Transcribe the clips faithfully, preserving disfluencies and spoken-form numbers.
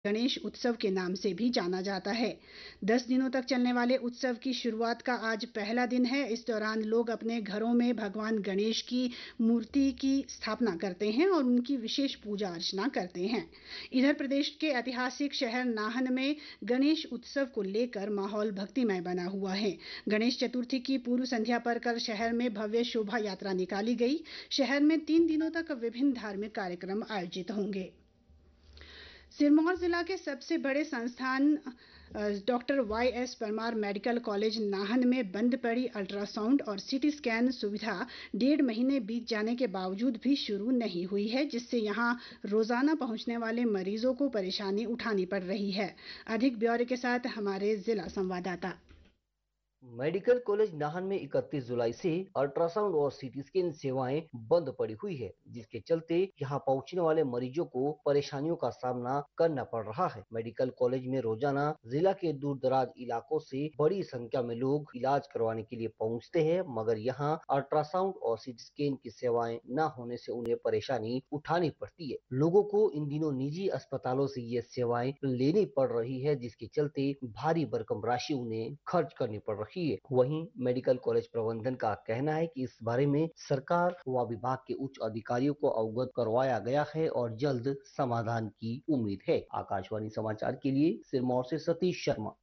गणेश उत्सव के नाम से भी जाना जाता है। दस दिनों तक चलने वाले उत्सव की शुरुआत का आज पहला दिन है। इस दौरान लोग अपने घरों में भगवान गणेश की मूर्ति की स्थापना करते हैं और उनकी विशेष पूजा अर्चना करते हैं। इधर प्रदेश के ऐतिहासिक शहर नाहन में गणेश उत्सव को लेकर माहौल भक्तिमय बना हुआ है। गणेश चतुर्थी की पूर्व संध्या पर कल शहर में भव्य शोभा यात्रा निकाली गई। शहर में तीन दिनों तक विभिन्न धार्मिक कार्यक्रम आयोजित होंगे। सिरमौर जिला के सबसे बड़े संस्थान doctor Y S Parmar medical college Nahan में बंद पड़ी अल्ट्रासाउंड और सीटी स्कैन सुविधा डेढ़ महीने बीत जाने के बावजूद भी शुरू नहीं हुई है, जिससे यहां रोजाना पहुंचने वाले मरीजों को परेशानी उठानी पड़ रही है। अधिक ब्यौरे के साथ हमारे जिला संवाददाता। मेडिकल कॉलेज नाहन में इकतीस जुलाई से अल्ट्रासाउंड और सीटी स्कैन सेवाएं बंद पड़ी हुई है, जिसके चलते यहां पहुंचने वाले मरीजों को परेशानियों का सामना करना पड़ रहा है। मेडिकल कॉलेज में रोजाना जिला के दूर दराज इलाकों से बड़ी संख्या में लोग इलाज करवाने के लिए पहुंचते हैं, मगर यहां अल्ट्रासाउंड और सीटी स्कैन की सेवाएं न होने से उन्हें परेशानी उठानी पड़ती है। लोगों को इन दिनों निजी अस्पतालों से ये सेवाएं लेनी पड़ रही है, जिसके चलते भारी भरकम राशि उन्हें खर्च करनी पड़ रही है। वहीं मेडिकल कॉलेज प्रबंधन का कहना है कि इस बारे में सरकार व विभाग के उच्च अधिकारियों को अवगत करवाया गया है और जल्द समाधान की उम्मीद है। आकाशवाणी समाचार के लिए सिरमौर से सतीश शर्मा।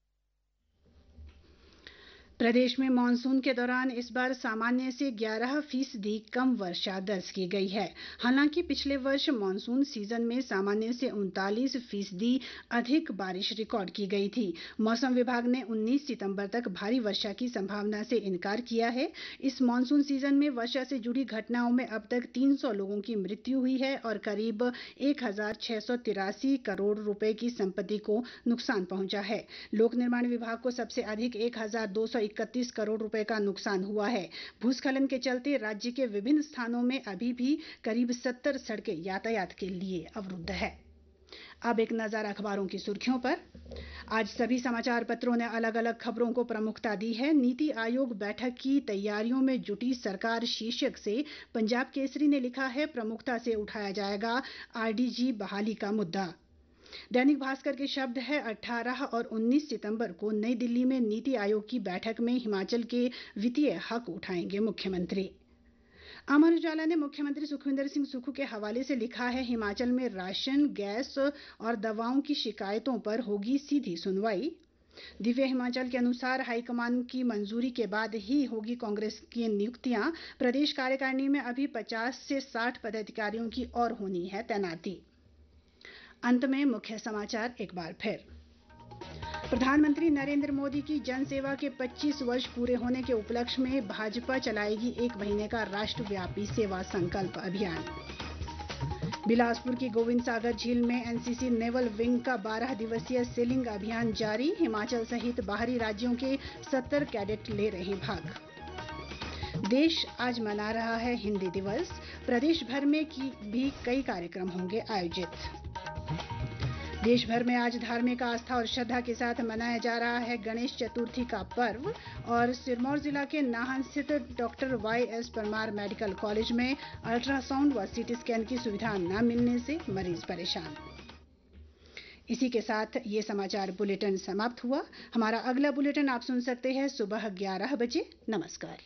प्रदेश में मानसून के दौरान इस बार सामान्य से ग्यारह फीसदी कम वर्षा दर्ज की गई है। हालांकि पिछले वर्ष मानसून सीजन में सामान्य से उनतालीस फीसदी अधिक बारिश रिकॉर्ड की गई थी। मौसम विभाग ने उन्नीस सितंबर तक भारी वर्षा की संभावना से इनकार किया है। इस मानसून सीजन में वर्षा से जुड़ी घटनाओं में अब तक तीन सौ लोगों की मृत्यु हुई है और करीब एक हजार छह सौ तिरासी करोड़ रुपए की संपत्ति को नुकसान पहुंचा है। लोक निर्माण विभाग को सबसे अधिक एक हजार दो सौ इकतीस करोड़ रुपए का नुकसान हुआ है। भूस्खलन के चलते राज्य के विभिन्न स्थानों में अभी भी करीब सत्तर सड़कें यातायात के लिए अवरुद्ध है। अब एक नजर अखबारों की सुर्खियों पर। आज सभी समाचार पत्रों ने अलग अलग खबरों को प्रमुखता दी है। नीति आयोग बैठक की तैयारियों में जुटी सरकार शीर्षक से पंजाब केसरी ने लिखा है, प्रमुखता से उठाया जाएगा आरडीजी बहाली का मुद्दा। दैनिक भास्कर के शब्द है, अठारह और उन्नीस सितंबर को नई दिल्ली में नीति आयोग की बैठक में हिमाचल के वित्तीय हक उठाएंगे मुख्यमंत्री। अमर उजाला ने मुख्यमंत्री सुखविंदर सिंह सुक्खू के हवाले से लिखा है, हिमाचल में राशन, गैस और दवाओं की शिकायतों पर होगी सीधी सुनवाई। दिव्य हिमाचल के अनुसार हाईकमान की मंजूरी के बाद ही होगी कांग्रेस की नियुक्तियां। प्रदेश कार्यकारिणी में अभी पचास से साठ पदाधिकारियों की और होनी है तैनाती। अंत में मुख्य समाचार एक बार फिर। प्रधानमंत्री नरेंद्र मोदी की जनसेवा के पच्चीस वर्ष पूरे होने के उपलक्ष्य में भाजपा चलाएगी एक महीने का राष्ट्रव्यापी सेवा संकल्प अभियान। बिलासपुर की गोविंद सागर झील में एनसीसी नेवल विंग का बारह दिवसीय सेलिंग अभियान जारी। हिमाचल सहित बाहरी राज्यों के सत्तर कैडेट ले रहे भाग। देश आज मना रहा है हिंदी दिवस। प्रदेश भर में की भी कई कार्यक्रम होंगे आयोजित। देश भर में आज धार्मिक आस्था और श्रद्धा के साथ मनाया जा रहा है गणेश चतुर्थी का पर्व। और सिरमौर जिला के नाहन स्थित doctor Y S Parmar medical college में अल्ट्रासाउंड व सीटी स्कैन की सुविधा न मिलने से मरीज परेशान। इसी के साथ ये समाचार बुलेटिन समाप्त हुआ। हमारा अगला बुलेटिन आप सुन सकते हैं सुबह ग्यारह बजे। नमस्कार।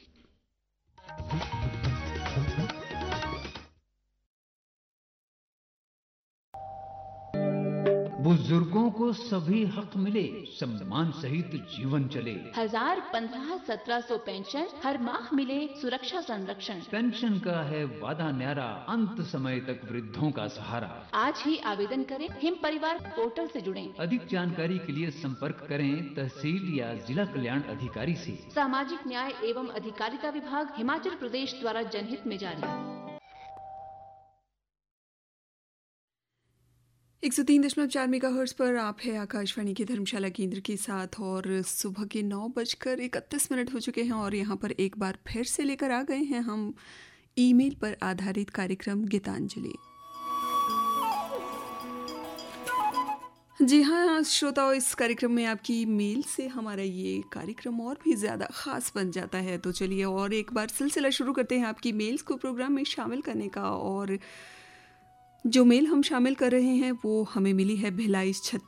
बुजुर्गों को सभी हक मिले, सम्मान सहित जीवन चले। हजार पंद्रह सत्रह सौ पेंशन, हर माह मिले सुरक्षा संरक्षण। पेंशन का है वादा न्यारा, अंत समय तक वृद्धों का सहारा। आज ही आवेदन करें, हिम परिवार पोर्टल से जुड़ें। अधिक जानकारी के लिए संपर्क करें तहसील या जिला कल्याण अधिकारी से। सामाजिक न्याय एवं अधिकारिता विभाग, हिमाचल प्रदेश द्वारा जनहित में जारी। एक सौ तीन दशमलव चार मेगा हर्ट्ज पर आप है आकाशवाणी की धर्मशाला केंद्र के साथ और सुबह के नौ बजकर इकतीस मिनट हो चुके हैं और यहाँ पर एक बार फिर से लेकर आ गए हैं हम ईमेल पर आधारित कार्यक्रम गीतांजलि। जी हाँ श्रोताओं, इस कार्यक्रम में आपकी मेल से हमारा ये कार्यक्रम और भी ज़्यादा ख़ास बन जाता है। तो चलिए और एक बार सिलसिला शुरू करते हैं आपकी मेल्स को प्रोग्राम में शामिल करने का। और जो मेल हम शामिल कर रहे हैं वो हमें मिली है भिलाई छत्तीस